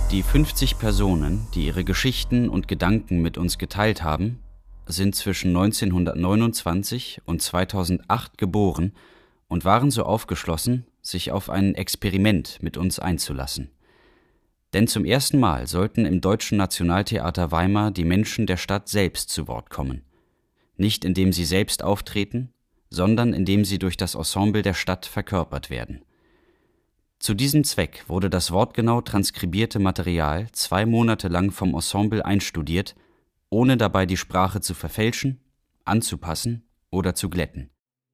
Die 50 Personen, die ihre Geschichten und Gedanken mit uns geteilt haben, sind zwischen 1929 und 2008 geboren und waren so aufgeschlossen, sich auf ein Experiment mit uns einzulassen. Denn zum ersten Mal sollten im Deutschen Nationaltheater Weimar die Menschen der Stadt selbst zu Wort kommen. Nicht indem sie selbst auftreten, sondern indem sie durch das Ensemble der Stadt verkörpert werden. Zu diesem Zweck wurde das wortgenau transkribierte Material 2 Monate lang vom Ensemble einstudiert, ohne dabei die Sprache zu verfälschen, anzupassen oder zu glätten.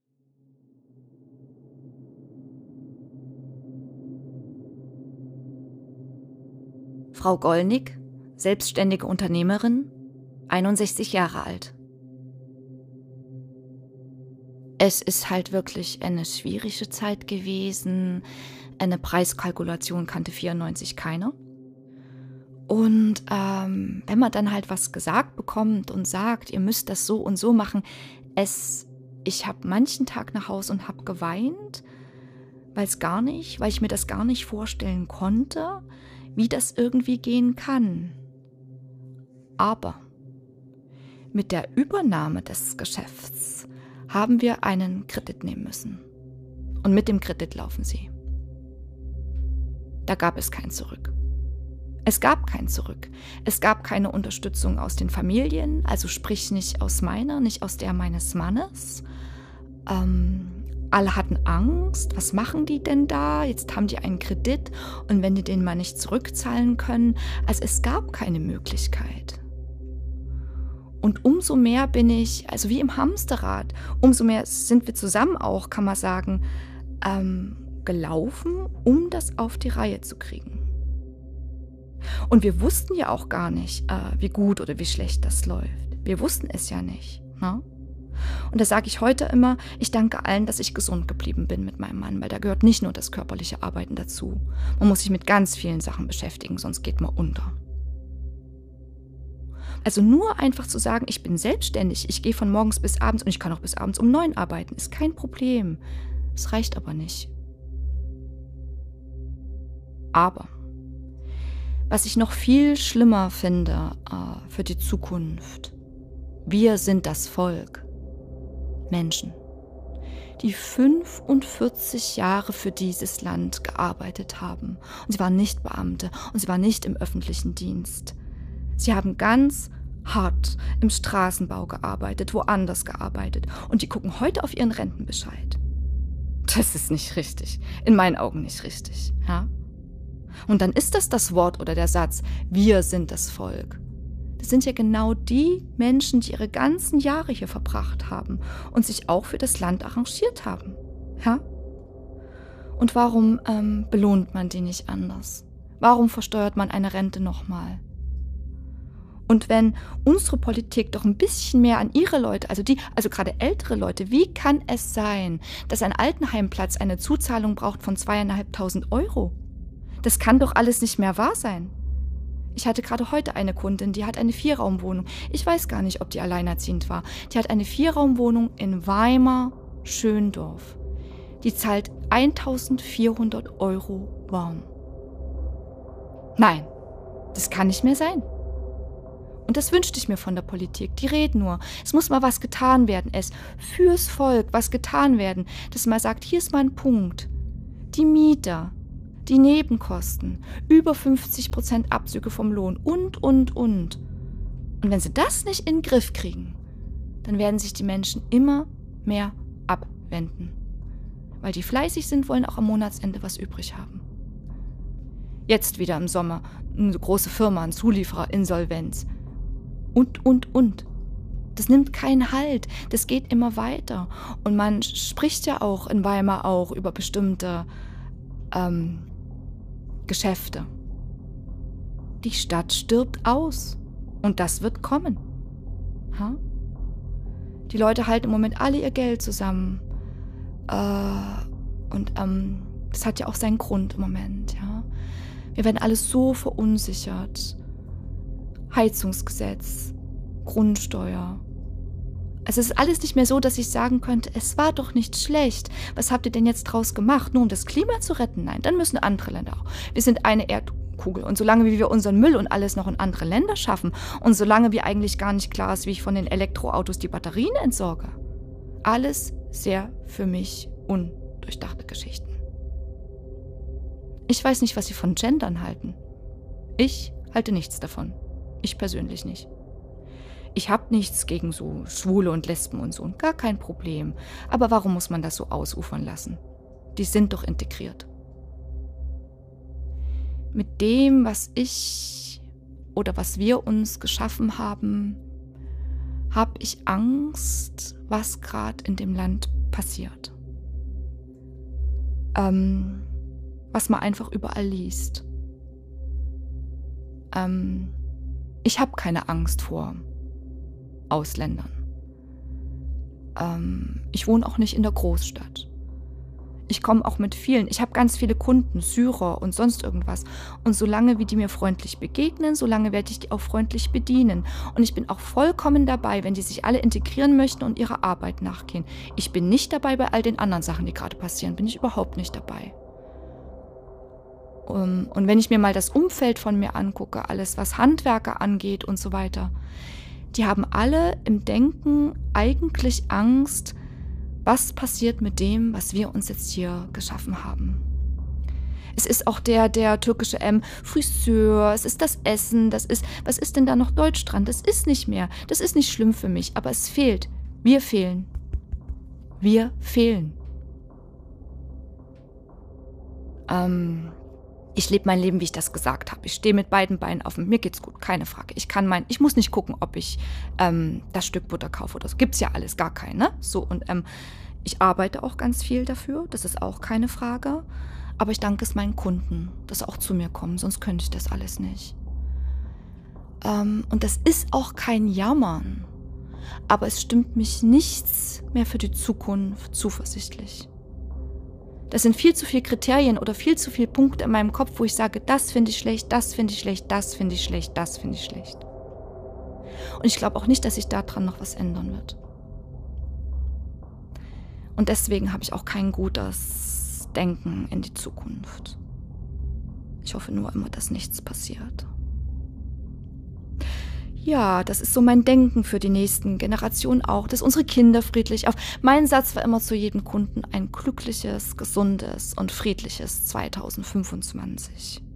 Frau Gollnick, selbstständige Unternehmerin, 61 Jahre alt. Es ist halt wirklich eine schwierige Zeit gewesen. Eine Preiskalkulation kannte 94 keiner. Und wenn man dann halt was gesagt bekommt und sagt, ihr müsst das so und so machen, ich habe manchen Tag nach Hause und habe geweint, weil ich mir das gar nicht vorstellen konnte, wie das irgendwie gehen kann. Aber mit der Übernahme des Geschäfts haben wir einen Kredit nehmen müssen. Und mit dem Kredit laufen sie. Da gab es kein Zurück. Es gab kein Zurück. Es gab keine Unterstützung aus den Familien, also sprich nicht aus meiner, nicht aus der meines Mannes. Alle hatten Angst. Was machen die denn da? Jetzt haben die einen Kredit und wenn die den mal nicht zurückzahlen können. Also es gab keine Möglichkeit. Und umso mehr bin ich, also wie im Hamsterrad, umso mehr sind wir zusammen auch, kann man sagen, gelaufen, um das auf die Reihe zu kriegen. Und wir wussten ja auch gar nicht, wie gut oder wie schlecht das läuft. Wir wussten es ja nicht. Ne? Und da sage ich heute immer, ich danke allen, dass ich gesund geblieben bin mit meinem Mann, weil da gehört nicht nur das körperliche Arbeiten dazu. Man muss sich mit ganz vielen Sachen beschäftigen, sonst geht man unter. Also nur einfach zu sagen, ich bin selbstständig, ich gehe von morgens bis abends und ich kann auch bis abends um 9 arbeiten, ist kein Problem. Es reicht aber nicht. Aber was ich noch viel schlimmer finde für die Zukunft, wir sind das Volk, Menschen, die 45 Jahre für dieses Land gearbeitet haben. Und sie waren nicht Beamte und sie waren nicht im öffentlichen Dienst. Sie haben ganz hart im Straßenbau gearbeitet, woanders gearbeitet. Und die gucken heute auf ihren Rentenbescheid. Das ist nicht richtig. In meinen Augen nicht richtig. Ja? Und dann ist das Wort oder der Satz, wir sind das Volk. Das sind ja genau die Menschen, die ihre ganzen Jahre hier verbracht haben und sich auch für das Land arrangiert haben. Ja? Und warum belohnt man die nicht anders? Warum versteuert man eine Rente nochmal? Und wenn unsere Politik doch ein bisschen mehr an ihre Leute, also gerade ältere Leute, wie kann es sein, dass ein Altenheimplatz eine Zuzahlung braucht von 2.500 €? Das kann doch alles nicht mehr wahr sein. Ich hatte gerade heute eine Kundin, die hat eine 4-Raum-Wohnung. Ich weiß gar nicht, ob die alleinerziehend war. Die hat eine 4-Raum-Wohnung in Weimar-Schöndorf. Die zahlt 1.400 € warm. Nein, das kann nicht mehr sein. Und das wünschte ich mir von der Politik. Die reden nur. Es muss mal was getan werden. Es fürs Volk was getan werden. Dass man sagt, hier ist mal ein Punkt. Die Mieter, die Nebenkosten, über 50% Abzüge vom Lohn und. Und wenn sie das nicht in den Griff kriegen, dann werden sich die Menschen immer mehr abwenden. Weil die fleißig sind, wollen auch am Monatsende was übrig haben. Jetzt wieder im Sommer eine große Firma, ein Zulieferer, Insolvenz. Und. Das nimmt keinen Halt. Das geht immer weiter. Und man spricht ja auch in Weimar auch über bestimmte Geschäfte. Die Stadt stirbt aus. Und das wird kommen. Ha? Die Leute halten im Moment alle ihr Geld zusammen. Das hat ja auch seinen Grund im Moment. Ja? Wir werden alles so verunsichert. Heizungsgesetz, Grundsteuer. Also es ist alles nicht mehr so, dass ich sagen könnte, es war doch nicht schlecht. Was habt ihr denn jetzt draus gemacht? Nur um das Klima zu retten? Nein, dann müssen andere Länder auch. Wir sind eine Kristallkugel. Und solange wie wir unseren Müll und alles noch in andere Länder schaffen und solange wie eigentlich gar nicht klar ist, wie ich von den Elektroautos die Batterien entsorge. Alles sehr für mich undurchdachte Geschichten. Ich weiß nicht, was Sie von Gendern halten. Ich halte nichts davon. Ich persönlich nicht. Ich habe nichts gegen so Schwule und Lesben und so, gar kein Problem. Aber warum muss man das so ausufern lassen? Die sind doch integriert. Mit dem, was ich oder was wir uns geschaffen haben, habe ich Angst, was gerade in dem Land passiert. Was man einfach überall liest. Ich habe keine Angst vor Ausländern. Ich wohne auch nicht in der Großstadt. Ich komme auch mit vielen. Ich habe ganz viele Kunden, Syrer und sonst irgendwas. Und solange wie die mir freundlich begegnen, solange werde ich die auch freundlich bedienen. Und ich bin auch vollkommen dabei, wenn die sich alle integrieren möchten und ihrer Arbeit nachgehen. Ich bin nicht dabei bei all den anderen Sachen, die gerade passieren. Bin ich überhaupt nicht dabei. Und wenn ich mir mal das Umfeld von mir angucke, alles was Handwerker angeht und so weiter, die haben alle im Denken eigentlich Angst, was passiert mit dem, was wir uns jetzt hier geschaffen haben. Es ist auch der türkische Friseur, es ist das Essen, was ist denn da noch Deutsch dran? Das ist nicht mehr, das ist nicht schlimm für mich, aber es fehlt. Wir fehlen. Wir fehlen. Ich lebe mein Leben, wie ich das gesagt habe. Ich stehe mit beiden Beinen auf und mir geht's gut, keine Frage. Ich muss nicht gucken, ob ich das Stück Butter kaufe oder so. Gibt's ja alles, gar keine. Ne? So, und ich arbeite auch ganz viel dafür, das ist auch keine Frage. Aber ich danke es meinen Kunden, dass sie auch zu mir kommen, sonst könnte ich das alles nicht. Und das ist auch kein Jammern. Aber es stimmt mich nichts mehr für die Zukunft zuversichtlich. Das sind viel zu viele Kriterien oder viel zu viele Punkte in meinem Kopf, wo ich sage, das finde ich schlecht, das finde ich schlecht, das finde ich schlecht, das finde ich schlecht. Und ich glaube auch nicht, dass sich daran noch was ändern wird. Und deswegen habe ich auch kein gutes Denken in die Zukunft. Ich hoffe nur immer, dass nichts passiert. Ja, das ist so mein Denken für die nächsten Generationen auch, dass unsere Kinder friedlich auf. Mein Satz war immer zu jedem Kunden: ein glückliches, gesundes und friedliches 2025.